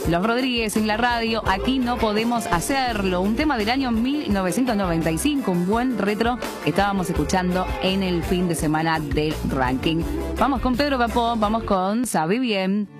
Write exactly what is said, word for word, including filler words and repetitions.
Los Rodríguez en la radio, aquí no podemos hacerlo. Un tema del año mil novecientos noventa y cinco, un buen retro que estábamos escuchando en el fin de semana del ranking. Vamos con Pedro Capó, vamos con Sabe Bien.